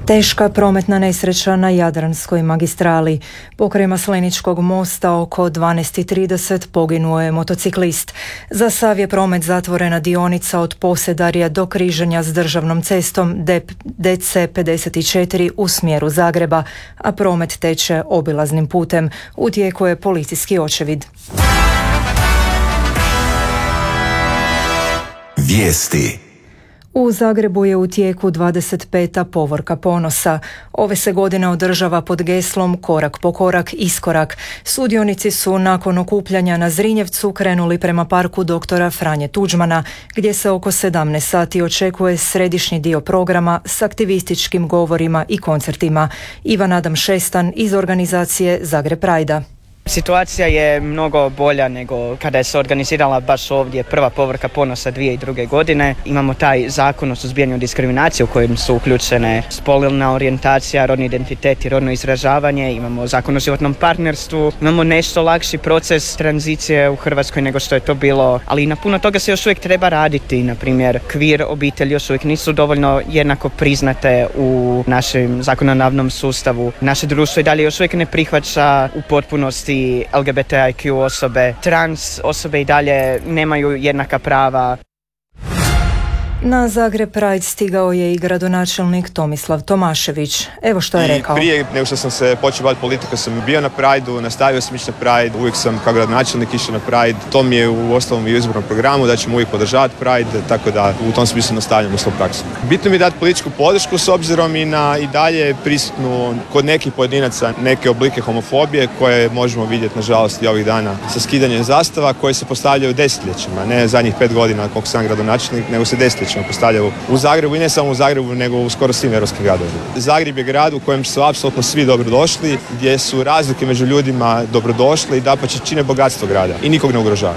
Teška prometna nesreća na Jadranskoj magistrali. Pokraj Masleničkog mosta oko 12:30 poginuo je motociklist. Za sav je promet zatvorena dionica od Posedarja do križanja s državnom cestom DC54 u smjeru Zagreba, a promet teče obilaznim putem. U tijeku je policijski očevid. Vijesti. U Zagrebu je u tijeku 25. povorka ponosa. Ove se godine održava pod geslom Korak po korak, iskorak. Sudionici su nakon okupljanja na Zrinjevcu krenuli prema parku doktora Franje Tuđmana, gdje se oko 17 sati očekuje središnji dio programa s aktivističkim govorima i koncertima. Ivan Adam Šestan iz organizacije Zagreb Prajda. Situacija je mnogo bolja nego kada je se organizirala baš ovdje prva povorka ponosa 2002. godine. Imamo taj zakon o suzbijanju diskriminacije u kojem su uključene spolna orijentacija, rodni identitet i rodno izražavanje. Imamo zakon o životnom partnerstvu. Imamo nešto lakši proces tranzicije u Hrvatskoj nego što je to bilo. Ali na puno toga se još uvijek treba raditi. Na primjer, queer obitelji još uvijek nisu dovoljno jednako priznate u našem zakonodavnom sustavu. Naše društvo i dalje još uvijek ne prihvaća u potpunosti LGBTIQ osobe, trans osobe i dalje nemaju jednaka prava. Na Zagreb Pride stigao je i gradonačelnik Tomislav Tomašević. Evo što je rekao. Prije nego što sam se počeo baviti politikom sam bio na Prideu, nastavio sam ići na Pride, uvijek sam kao gradonačelnik išao na Pride. To mi je u ostalom i u izbornom programu da ćemo uvijek podržavati Pride, tako da u tom smislu nastavljamo s tom praksom. Bitno mi je dati političku podršku s obzirom i na i dalje prisutnu kod nekih pojedinaca neke oblike homofobije koje možemo vidjeti nažalost i ovih dana sa skidanjem zastava koje se postavljaju desetljećima, ne zadnjih 5 godina koliko sam gradonačelnik, nego se desetljećima postavljaju u Zagrebu i ne samo u Zagrebu nego u skoro svim europskim gradovima. Zagreb je grad u kojem su apsolutno svi dobrodošli, gdje su razlike među ljudima dobrodošle i dapače čine bogatstvo grada i nikog ne ugrožava.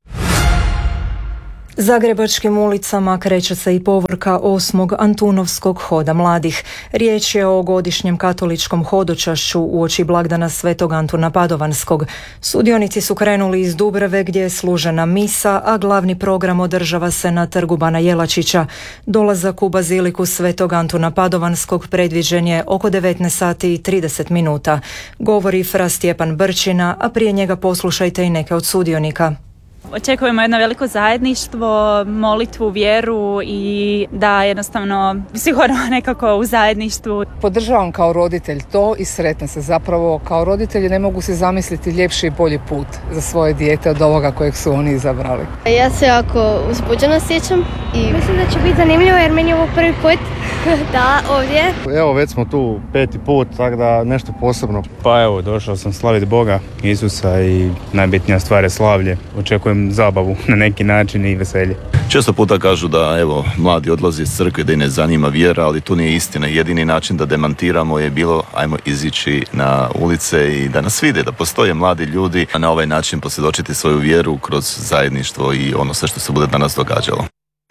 Zagrebačkim ulicama kreće se i povorka 8. Antunovskog hoda mladih. Riječ je o godišnjem katoličkom hodočašću uoči blagdana Svetog Antuna Padovanskog. Sudionici su krenuli iz Dubrave gdje je služena misa, a glavni program održava se na Trgu Bana Jelačića. Dolazak u baziliku Svetog Antuna Padovanskog predviđen je oko 19 sati i 30 minuta. Govori fra Stjepan Brčina, a prije njega poslušajte i neke od sudionika. Očekujemo jedno veliko zajedništvo, molitvu, vjeru i da jednostavno sigurno nekako u zajedništvu. Podržavam kao roditelj to i sretna se. Zapravo kao roditelji ne mogu se zamisliti ljepši i bolji put za svoje dijete od ovoga kojeg su oni izabrali. Ja se jako uzbuđeno sjećam i mislim da će biti zanimljivo jer meni je ovo prvi put da ovdje. Evo već smo tu 5. put, tako da nešto posebno. Pa evo, došao sam slaviti Boga, Isusa i najbitnija stvar je slavlje. Očekujem zabavu na neki način i veselje. Često puta kažu da evo mladi odlaze iz crkve, da ih ne zanima vjera, ali to nije istina. Jedini način da demantiramo je bilo ajmo izići na ulice i da nas vide, da postoje mladi ljudi, a na ovaj način posvjedočiti svoju vjeru kroz zajedništvo i ono sve što se bude danas događalo.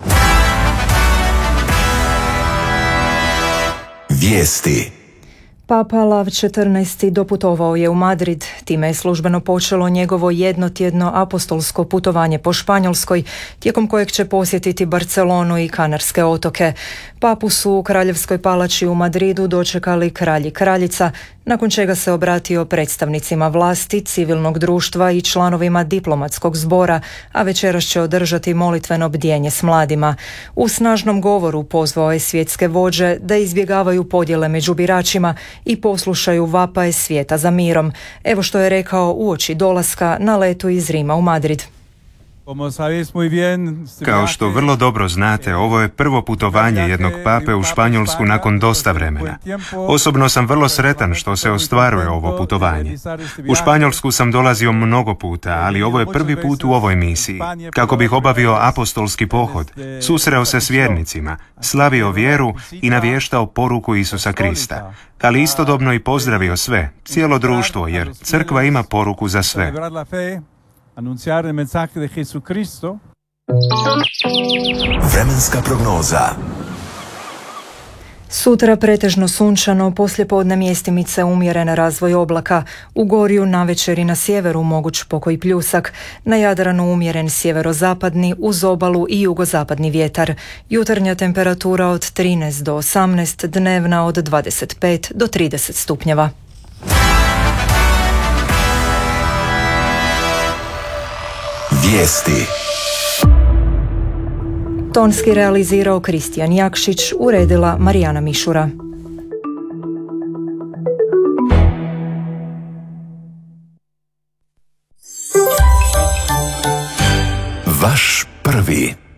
Vijesti. Papa Lav XIV. Doputovao je u Madrid, time je službeno počelo njegovo jednotjedno apostolsko putovanje po Španjolskoj, tijekom kojeg će posjetiti Barcelonu i Kanarske otoke. Papu su u Kraljevskoj palači u Madridu dočekali kralj i kraljica, nakon čega se obratio predstavnicima vlasti, civilnog društva i članovima diplomatskog zbora, a večeras će održati molitveno bdjenje s mladima. U snažnom govoru pozvao je svjetske vođe da izbjegavaju podjele među biračima i poslušaju vapaje svijeta za mirom. Evo što je rekao uoči dolaska na letu iz Rima u Madrid. Kao što vrlo dobro znate, ovo je prvo putovanje jednog pape u Španjolsku nakon dosta vremena. Osobno sam vrlo sretan što se ostvaruje ovo putovanje. U Španjolsku sam dolazio mnogo puta, ali ovo je prvi put u ovoj misiji. Kako bih obavio apostolski pohod, susreo se s vjernicima, slavio vjeru i navještao poruku Isusa Krista. Ali istodobno i pozdravio sve, cijelo društvo, jer crkva ima poruku za sve. Annunciare il messaggio di Gesù Cristo. Vremenska prognoza. Sutra pretežno sunčano, poslijepodne mjestimice umjeren razvoj oblaka. U Gorju navečer i na sjeveru moguć pokoj pljusak. Na Jadranu umjeren sjeverozapadni, uz obalu i jugozapadni vjetar. Jutarnja temperatura od 13 do 18, dnevna od 25 do 30 stupnjeva. Vijesti. Tonski realizirao Kristijan Jakšić, uredila Marijana Mišura. Vaš prvi.